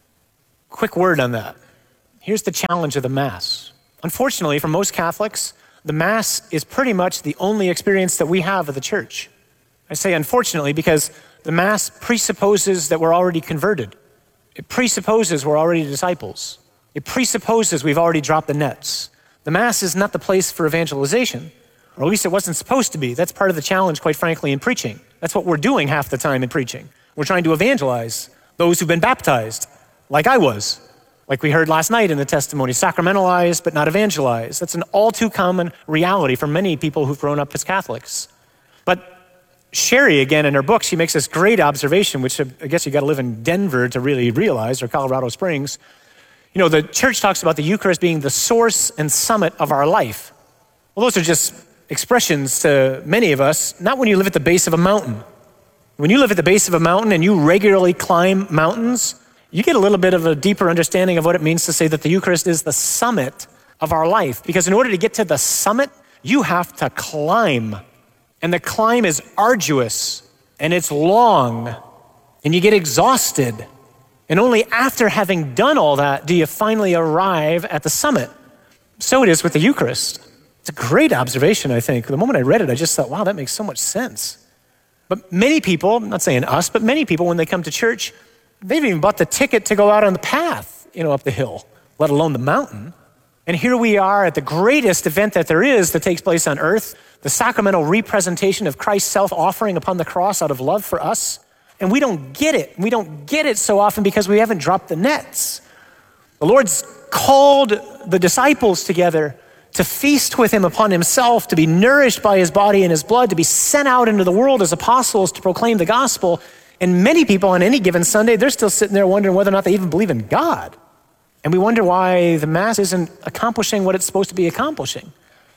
Quick word on that. Here's the challenge of the Mass. Unfortunately, for most Catholics, the Mass is pretty much the only experience that we have of the church. I say unfortunately because the Mass presupposes that we're already converted. It presupposes we're already disciples. It presupposes we've already dropped the nets. The Mass is not the place for evangelization, or at least it wasn't supposed to be. That's part of the challenge, quite frankly, in preaching. That's what we're doing half the time in preaching. We're trying to evangelize those who've been baptized, like I was. Like we heard last night in the testimony, sacramentalized but not evangelized. That's an all too common reality for many people who've grown up as Catholics. But Sherry, again, in her book, she makes this great observation, which I guess you got to live in Denver to really realize, or Colorado Springs. You know, the church talks about the Eucharist being the source and summit of our life. Well, those are just expressions to many of us, not when you live at the base of a mountain. When you live at the base of a mountain and you regularly climb mountains, you get a little bit of a deeper understanding of what it means to say that the Eucharist is the summit of our life. Because in order to get to the summit, you have to climb. And the climb is arduous, and it's long, and you get exhausted. And only after having done all that do you finally arrive at the summit. So it is with the Eucharist. It's a great observation, I think. The moment I read it, I just thought, wow, that makes so much sense. But many people, I'm not saying us, but many people, when they come to church, they've even bought the ticket to go out on the path, you know, up the hill, let alone the mountain. And here we are at the greatest event that there is that takes place on earth, the sacramental representation of Christ's self-offering upon the cross out of love for us. And we don't get it. We don't get it so often because we haven't dropped the nets. The Lord's called the disciples together to feast with him upon himself, to be nourished by his body and his blood, to be sent out into the world as apostles to proclaim the gospel. And many people on any given Sunday, they're still sitting there wondering whether or not they even believe in God. And we wonder why the Mass isn't accomplishing what it's supposed to be accomplishing.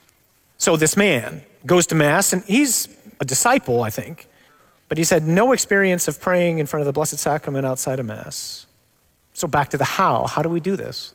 So this man goes to Mass, and he's a disciple, I think, but he's had no experience of praying in front of the Blessed Sacrament outside of Mass. So back to the how. How do we do this?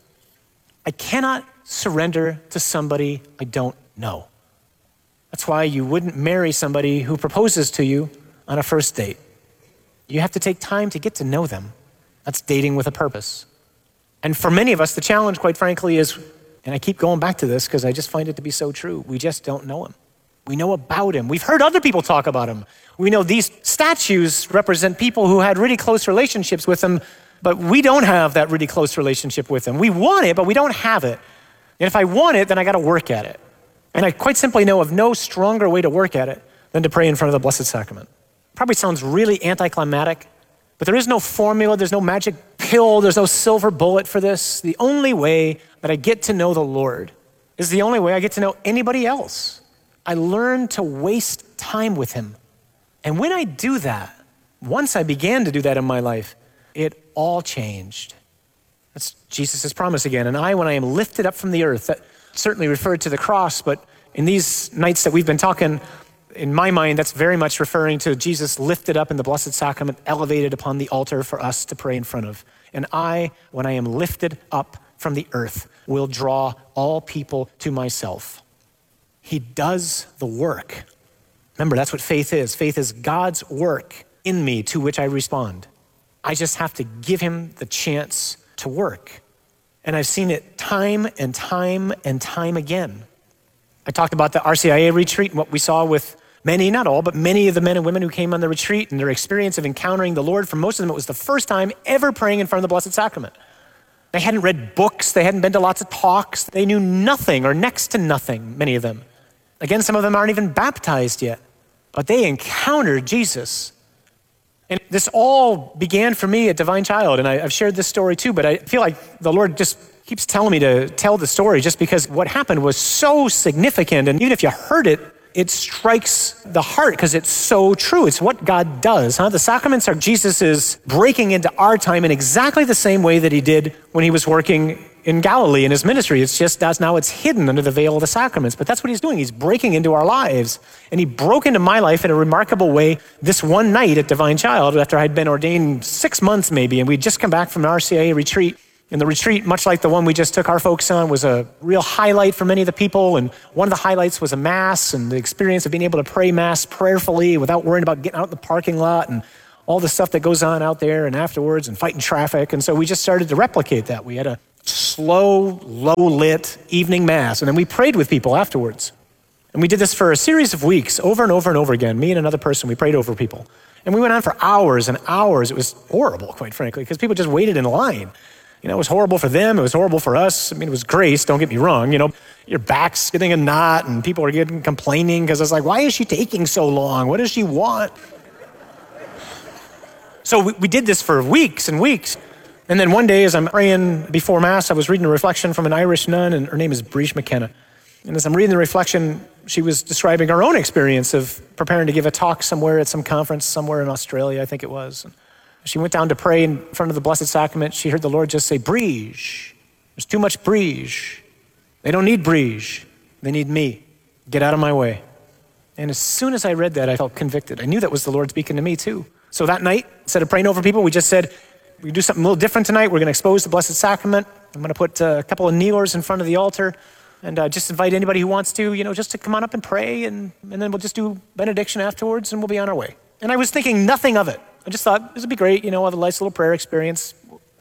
I cannot surrender to somebody I don't know. That's why you wouldn't marry somebody who proposes to you on a first date. You have to take time to get to know them. That's dating with a purpose. And for many of us, the challenge, quite frankly, is, and I keep going back to this because I just find it to be so true, we just don't know him. We know about him. We've heard other people talk about him. We know these statues represent people who had really close relationships with him, but we don't have that really close relationship with him. We want it, but we don't have it. And if I want it, then I got to work at it. And I quite simply know of no stronger way to work at it than to pray in front of the Blessed Sacrament. Probably sounds really anticlimactic, but there is no formula, there's no magic pill, there's no silver bullet for this. The only way that I get to know the Lord is the only way I get to know anybody else. I learn to waste time with him. And when I do that, once I began to do that in my life, it all changed. That's Jesus' promise again. And I, when I am lifted up from the earth, that certainly referred to the cross, but in these nights that we've been talking, in my mind, that's very much referring to Jesus lifted up in the Blessed Sacrament, elevated upon the altar for us to pray in front of. And I, when I am lifted up from the earth, will draw all people to myself. He does the work. Remember, that's what faith is. Faith is God's work in me to which I respond. I just have to give him the chance to work. And I've seen it time and time and time again. I talked about the R C I A retreat and what we saw with many, not all, but many of the men and women who came on the retreat and their experience of encountering the Lord. For most of them, it was the first time ever praying in front of the Blessed Sacrament. They hadn't read books. They hadn't been to lots of talks. They knew nothing or next to nothing, many of them. Again, some of them aren't even baptized yet, but they encountered Jesus. And this all began for me at Divine Child, and I, I've shared this story too, but I feel like the Lord just keeps telling me to tell the story just because what happened was so significant, and even if you heard it, it strikes the heart because it's so true. It's what God does, huh? The sacraments are Jesus's breaking into our time in exactly the same way that he did when he was working in Galilee in his ministry. It's just that's now it's hidden under the veil of the sacraments, but that's what he's doing. He's breaking into our lives, and he broke into my life in a remarkable way this one night at Divine Child after I'd been ordained six months maybe, and we'd just come back from an R C I A retreat. And the retreat, much like the one we just took our folks on, was a real highlight for many of the people. And one of the highlights was a mass and the experience of being able to pray mass prayerfully without worrying about getting out in the parking lot and all the stuff that goes on out there and afterwards and fighting traffic. And so we just started to replicate that. We had a slow, low-lit evening mass, and then we prayed with people afterwards. And we did this for a series of weeks, over and over and over again. Me and another person, we prayed over people. And we went on for hours and hours. It was horrible, quite frankly, because people just waited in line. You know, it was horrible for them. It was horrible for us. I mean, it was grace, don't get me wrong. You know, your back's getting a knot and people are getting complaining because it's like, why is she taking so long? What does she want? So we, we did this for weeks and weeks. And then one day as I'm praying before Mass, I was reading a reflection from an Irish nun, and her name is Breach McKenna. And as I'm reading the reflection, she was describing her own experience of preparing to give a talk somewhere at some conference somewhere in Australia, I think it was. And she went down to pray in front of the Blessed Sacrament. She heard the Lord just say, "Breach. There's too much breach. They don't need breach. They need me. Get out of my way." And as soon as I read that, I felt convicted. I knew that was the Lord speaking to me too. So that night, instead of praying over people, we just said, we do something a little different tonight. We're going to expose the Blessed Sacrament. I'm going to put uh, a couple of kneelers in front of the altar and uh, just invite anybody who wants to, you know, just to come on up and pray, and, and then we'll just do benediction afterwards and we'll be on our way. And I was thinking nothing of it. I just thought, this would be great, you know, have a nice little prayer experience.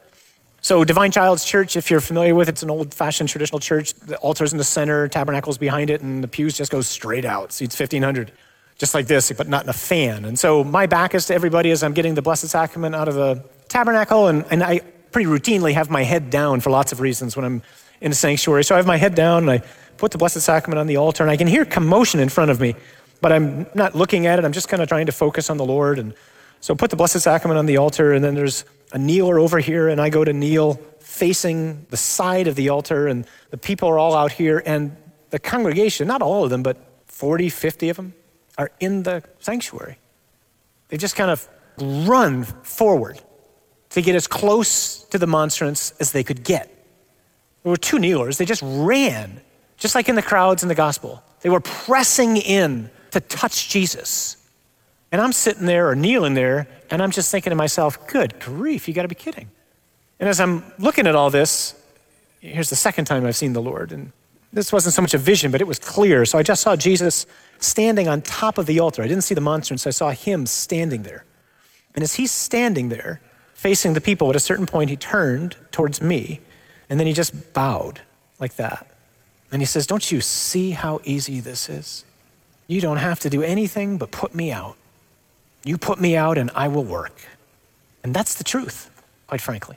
So Divine Child's Church, if you're familiar with it, it's an old-fashioned traditional church. The altar's in the center, tabernacle's behind it, and the pews just go straight out. Seats fifteen hundred, just like this, but not in a fan. And so my back is to everybody as I'm getting the Blessed Sacrament out of the tabernacle, and, and I pretty routinely have my head down for lots of reasons when I'm in a sanctuary. So I have my head down, and I put the Blessed Sacrament on the altar, and I can hear commotion in front of me, but I'm not looking at it. I'm just kind of trying to focus on the Lord. And so put the Blessed Sacrament on the altar, and then there's a kneeler over here, and I go to kneel facing the side of the altar, and the people are all out here, and the congregation, not all of them, but forty, fifty of them, are in the sanctuary. They just kind of run forward to get as close to the monstrance as they could get. There were two kneelers. They just ran, just like in the crowds in the gospel. They were pressing in to touch Jesus. And I'm sitting there or kneeling there, and I'm just thinking to myself, good grief, you got to be kidding. And as I'm looking at all this, here's the second time I've seen the Lord. And this wasn't so much a vision, but it was clear. So I just saw Jesus standing on top of the altar. I didn't see the monstrance. I saw him standing there. And as he's standing there, facing the people, at a certain point, he turned towards me, and then he just bowed like that. And he says, "Don't you see how easy this is? You don't have to do anything but put me out. You put me out and I will work." And that's the truth, quite frankly.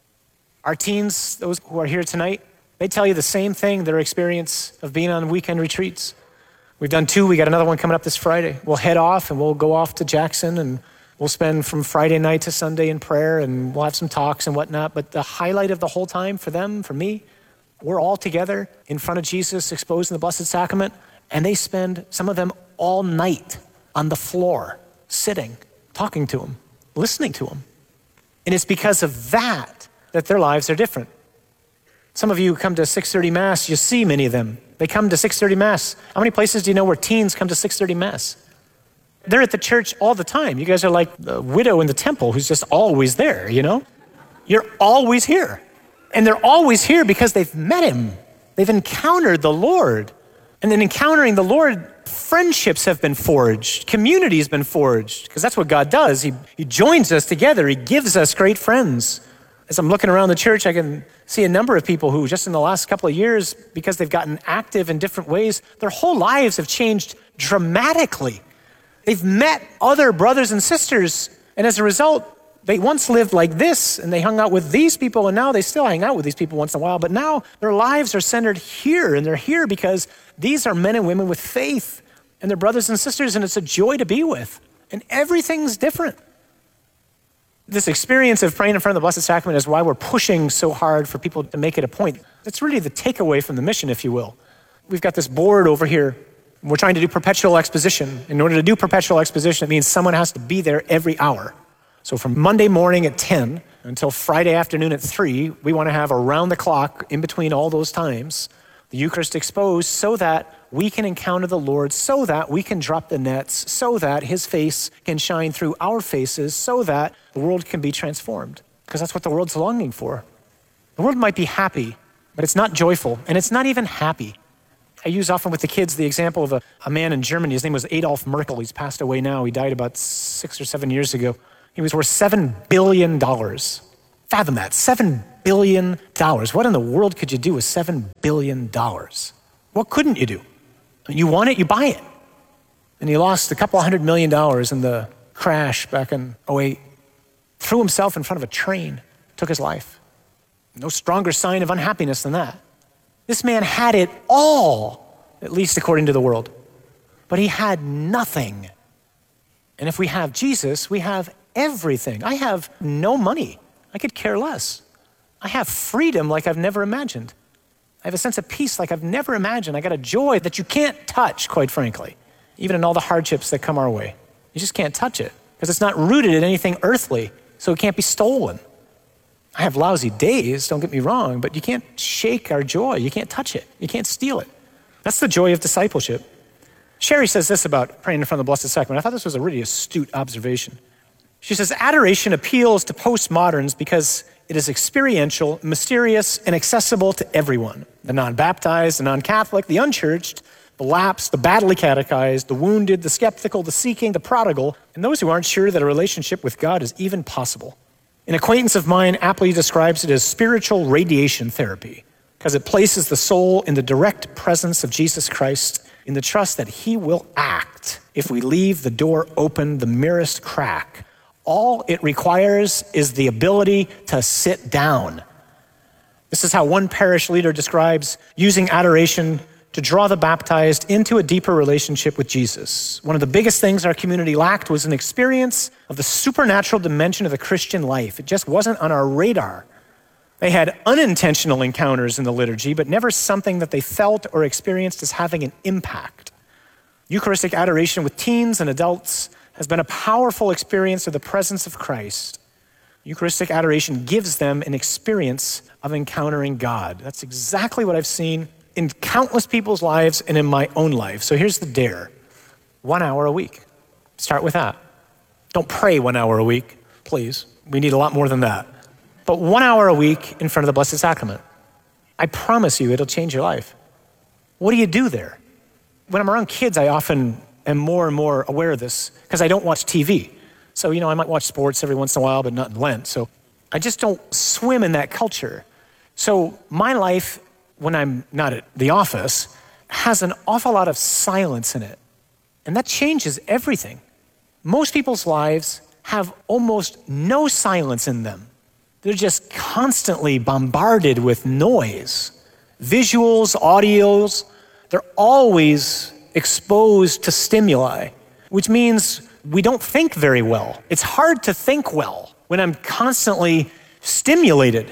Our teens, those who are here tonight, they tell you the same thing, their experience of being on weekend retreats. We've done two. We got another one coming up this Friday. We'll head off and we'll go off to Jackson, and we'll spend from Friday night to Sunday in prayer, and we'll have some talks and whatnot. But the highlight of the whole time for them, for me, we're all together in front of Jesus, exposing the Blessed Sacrament, and they spend, some of them, all night on the floor, sitting, talking to him, listening to him. And it's because of that that their lives are different. Some of you come to six thirty Mass, you see many of them. They come to six thirty Mass. How many places do you know where teens come to six thirty Mass? They're at the church all the time. You guys are like the widow in the temple who's just always there, you know? You're always here. And they're always here because they've met him. They've encountered the Lord. And in encountering the Lord, friendships have been forged. Community has been forged, because that's what God does. He, he joins us together. He gives us great friends. As I'm looking around the church, I can see a number of people who just in the last couple of years, because they've gotten active in different ways, their whole lives have changed dramatically. They've met other brothers and sisters, and as a result, they once lived like this, and they hung out with these people, and now they still hang out with these people once in a while, but now their lives are centered here, and they're here because these are men and women with faith, and they're brothers and sisters, and it's a joy to be with, and everything's different. This experience of praying in front of the Blessed Sacrament is why we're pushing so hard for people to make it a point. It's really the takeaway from the mission, if you will. We've got this board over here. We're trying to do perpetual exposition. In order to do perpetual exposition, it means someone has to be there every hour. So from Monday morning at ten until Friday afternoon at three, we want to have around the clock, in between all those times, the Eucharist exposed so that we can encounter the Lord, so that we can drop the nets, so that his face can shine through our faces, so that the world can be transformed. Because that's what the world's longing for. The world might be happy, but it's not joyful, and it's not even happy. I use often with the kids the example of a, a man in Germany. His name was Adolf Merkel. He's passed away now. He died about six or seven years ago. He was worth seven billion dollars. Fathom that, seven billion dollars. What in the world could you do with seven billion dollars? What couldn't you do? You want it, you buy it. And he lost a couple hundred million dollars in the crash back in oh eight. Threw himself in front of a train, took his life. No stronger sign of unhappiness than that. This man had it all, at least according to the world. But he had nothing. And if we have Jesus, we have everything. I have no money. I could care less. I have freedom like I've never imagined. I have a sense of peace like I've never imagined. I got a joy that you can't touch, quite frankly, even in all the hardships that come our way. You just can't touch it because it's not rooted in anything earthly, so it can't be stolen. I have lousy days, don't get me wrong, but you can't shake our joy. You can't touch it. You can't steal it. That's the joy of discipleship. Sherry says this about praying in front of the Blessed Sacrament. I thought this was a really astute observation. She says, adoration appeals to postmoderns because it is experiential, mysterious, and accessible to everyone. The non-baptized, the non-Catholic, the unchurched, the lapsed, the badly catechized, the wounded, the skeptical, the seeking, the prodigal, and those who aren't sure that a relationship with God is even possible. An acquaintance of mine aptly describes it as spiritual radiation therapy because it places the soul in the direct presence of Jesus Christ in the trust that he will act if we leave the door open the merest crack. All it requires is the ability to sit down. This is how one parish leader describes using adoration to draw the baptized into a deeper relationship with Jesus. One of the biggest things our community lacked was an experience of the supernatural dimension of the Christian life. It just wasn't on our radar. They had unintentional encounters in the liturgy, but never something that they felt or experienced as having an impact. Eucharistic adoration with teens and adults has been a powerful experience of the presence of Christ. Eucharistic adoration gives them an experience of encountering God. That's exactly what I've seen in countless people's lives and in my own life. So here's the dare. One hour a week. Start with that. Don't pray one hour a week, please. We need a lot more than that. But one hour a week in front of the Blessed Sacrament. I promise you it'll change your life. What do you do there? When I'm around kids, I often am more and more aware of this because I don't watch T V. So, you know, I might watch sports every once in a while, but not in Lent. So I just don't swim in that culture. So my life, when I'm not at the office, has an awful lot of silence in it. And that changes everything. Most people's lives have almost no silence in them. They're just constantly bombarded with noise, visuals, audios. They're always exposed to stimuli, which means we don't think very well. It's hard to think well when I'm constantly stimulated.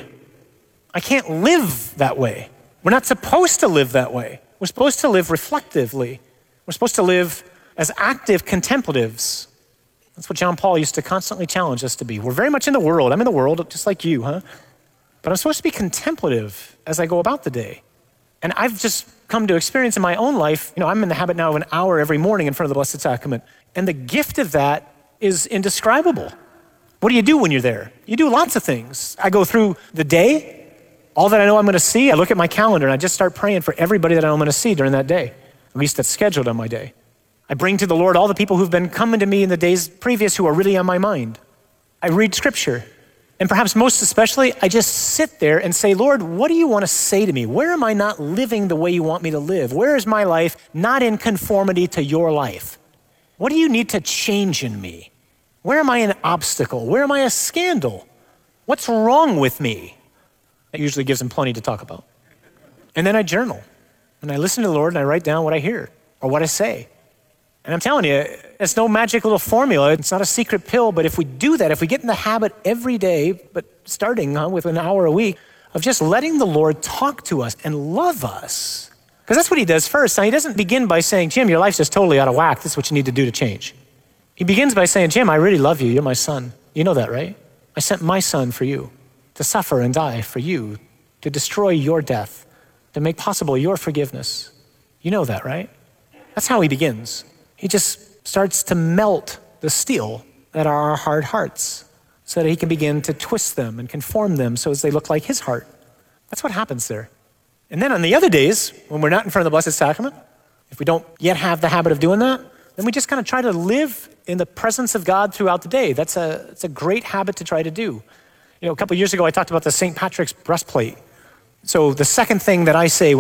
I can't live that way. We're not supposed to live that way. We're supposed to live reflectively. We're supposed to live as active contemplatives. That's what John Paul used to constantly challenge us to be. We're very much in the world. I'm in the world, just like you, huh? But I'm supposed to be contemplative as I go about the day. And I've just come to experience in my own life, you know, I'm in the habit now of an hour every morning in front of the Blessed Sacrament. And the gift of that is indescribable. What do you do when you're there? You do lots of things. I go through the day. All that I know I'm going to see, I look at my calendar and I just start praying for everybody that I'm going to see during that day, at least that's scheduled on my day. I bring to the Lord all the people who've been coming to me in the days previous who are really on my mind. I read scripture. And perhaps most especially, I just sit there and say, Lord, what do you want to say to me? Where am I not living the way you want me to live? Where is my life not in conformity to your life? What do you need to change in me? Where am I an obstacle? Where am I a scandal? What's wrong with me? That usually gives him plenty to talk about. And then I journal. And I listen to the Lord and I write down what I hear or what I say. And I'm telling you, it's no magic little formula. It's not a secret pill. But if we do that, if we get in the habit every day, but starting huh, with an hour a week, of just letting the Lord talk to us and love us. Because that's what he does first. Now, he doesn't begin by saying, Jim, your life's just totally out of whack. This is what you need to do to change. He begins by saying, Jim, I really love you. You're my son. You know that, right? I sent my son for you, to suffer and die for you, to destroy your death, to make possible your forgiveness. You know that, right? That's how he begins. He just starts to melt the steel that are our hard hearts so that he can begin to twist them and conform them so as they look like his heart. That's what happens there. And then on the other days, when we're not in front of the Blessed Sacrament, if we don't yet have the habit of doing that, then we just kind of try to live in the presence of God throughout the day. That's a, it's a great habit to try to do. You know, a couple of years ago, I talked about the Saint Patrick's breastplate. So the second thing that I say